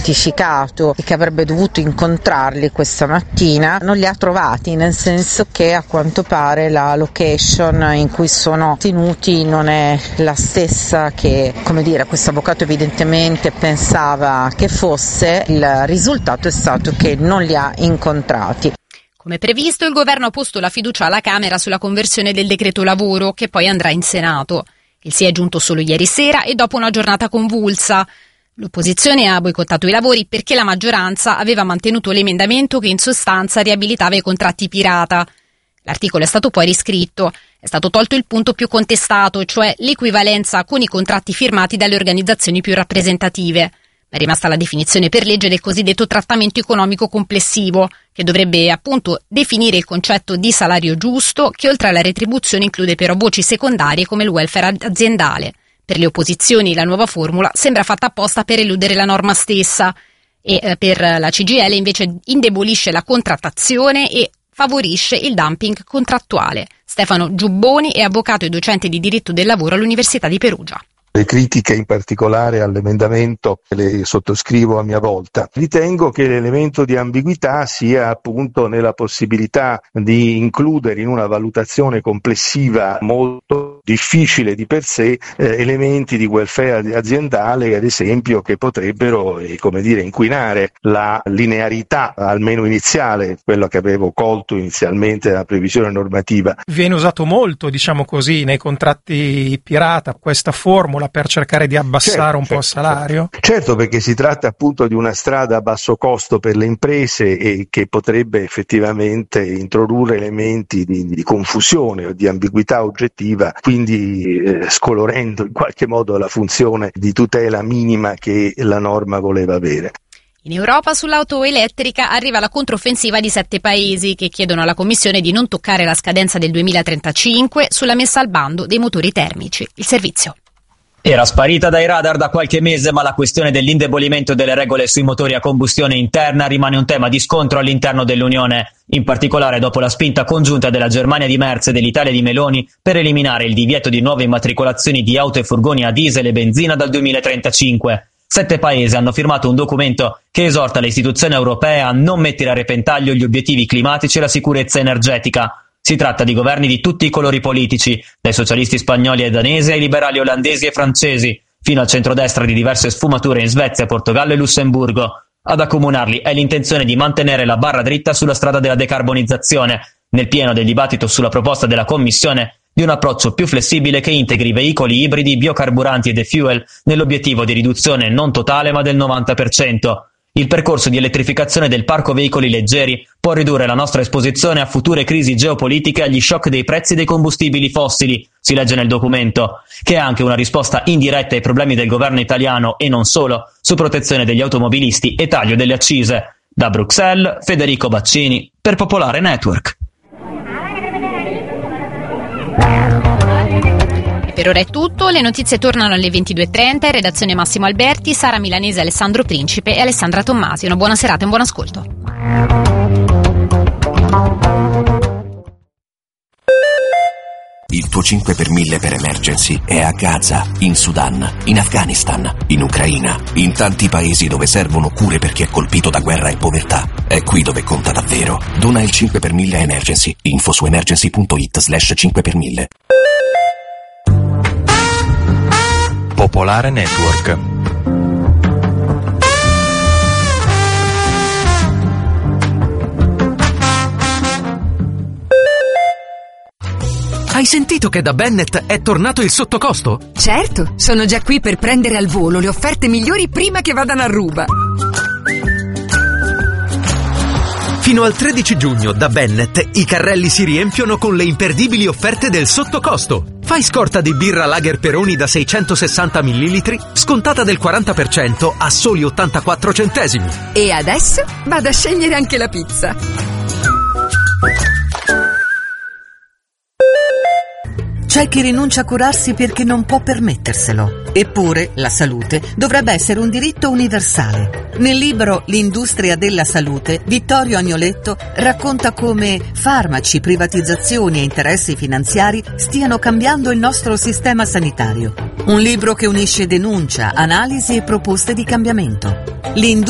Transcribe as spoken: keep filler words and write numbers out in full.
identificato e che avrebbe dovuto incontrarli questa mattina non li ha trovati, nel senso che a quanto pare la location in cui sono tenuti non è la stessa che, come dire, questo avvocato evidentemente pensava che fosse. Il risultato è stato che non li ha incontrati. Come previsto, il governo ha posto la fiducia alla Camera sulla conversione del decreto lavoro, che poi andrà in Senato. Il sì è giunto solo ieri sera e dopo una giornata convulsa. L'opposizione ha boicottato i lavori perché la maggioranza aveva mantenuto l'emendamento che in sostanza riabilitava i contratti pirata. L'articolo è stato poi riscritto. È stato tolto il punto più contestato, cioè l'equivalenza con i contratti firmati dalle organizzazioni più rappresentative. È rimasta la definizione per legge del cosiddetto trattamento economico complessivo, che dovrebbe appunto definire il concetto di salario giusto, che oltre alla retribuzione include però voci secondarie come il welfare aziendale. Per le opposizioni la nuova formula sembra fatta apposta per eludere la norma stessa e eh, per la C G I L invece indebolisce la contrattazione e favorisce il dumping contrattuale. Stefano Giubboni è avvocato e docente di diritto del lavoro all'Università di Perugia. Le critiche in particolare all'emendamento le sottoscrivo a mia volta. Ritengo che l'elemento di ambiguità sia appunto nella possibilità di includere in una valutazione complessiva molto difficile di per sé eh, elementi di welfare aziendale, ad esempio, che potrebbero eh, come dire, inquinare la linearità, almeno iniziale, quello che avevo colto inizialmente dalla previsione normativa. Viene usato molto, diciamo così, nei contratti pirata questa formula per cercare di abbassare certo, un po' il salario? Certo. certo, perché si tratta appunto di una strada a basso costo per le imprese e che potrebbe effettivamente introdurre elementi di, di confusione o di ambiguità oggettiva, quindi eh, scolorendo in qualche modo la funzione di tutela minima che la norma voleva avere. In Europa sull'auto elettrica arriva la controffensiva di sette paesi che chiedono alla Commissione di non toccare la scadenza del duemilatrentacinque sulla messa al bando dei motori termici. Il servizio. Era sparita dai radar da qualche mese, ma la questione dell'indebolimento delle regole sui motori a combustione interna rimane un tema di scontro all'interno dell'Unione, in particolare dopo la spinta congiunta della Germania di Merz e dell'Italia di Meloni per eliminare il divieto di nuove immatricolazioni di auto e furgoni a diesel e benzina dal duemilatrentacinque. Sette paesi hanno firmato un documento che esorta le istituzioni europee a non mettere a repentaglio gli obiettivi climatici e la sicurezza energetica. Si tratta di governi di tutti i colori politici, dai socialisti spagnoli e danesi ai liberali olandesi e francesi, fino al centrodestra di diverse sfumature in Svezia, Portogallo e Lussemburgo. Ad accomunarli è l'intenzione di mantenere la barra dritta sulla strada della decarbonizzazione, nel pieno del dibattito sulla proposta della Commissione di un approccio più flessibile che integri veicoli ibridi, biocarburanti e defuel nell'obiettivo di riduzione non totale ma del novanta per cento. Il percorso di elettrificazione del parco veicoli leggeri può ridurre la nostra esposizione a future crisi geopolitiche e agli shock dei prezzi dei combustibili fossili, si legge nel documento, che è anche una risposta indiretta ai problemi del governo italiano e non solo, su protezione degli automobilisti e taglio delle accise. Da Bruxelles, Federico Baccini, per Popolare Network. Per ora è tutto, le notizie tornano alle ventidue e trenta, in redazione Massimo Alberti, Sara Milanese, Alessandro Principe e Alessandra Tommasi. Una buona serata e un buon ascolto. Il tuo cinque per mille per emergency è a Gaza, in Sudan, in Afghanistan, in Ucraina, in tanti paesi dove servono cure per chi è colpito da guerra e povertà. È qui dove conta davvero. Dona il cinque per mille a Emergency. Info su emergency punto it slash cinque per mille. Popolare Network. Hai sentito che da Bennett è tornato il sottocosto? Certo, sono già qui per prendere al volo le offerte migliori prima che vadano a ruba. Fino al tredici giugno da Bennett i carrelli si riempiono con le imperdibili offerte del sottocosto. Fai scorta di birra Lager Peroni da seicentosessanta millilitri, scontata del quaranta per cento a soli ottantaquattro centesimi. E adesso vado a scegliere anche la pizza. C'è chi rinuncia a curarsi perché non può permetterselo. Eppure la salute dovrebbe essere un diritto universale. Nel libro L'industria della salute, Vittorio Agnoletto racconta come farmaci, privatizzazioni e interessi finanziari stiano cambiando il nostro sistema sanitario. Un libro che unisce denuncia, analisi e proposte di cambiamento. L'industria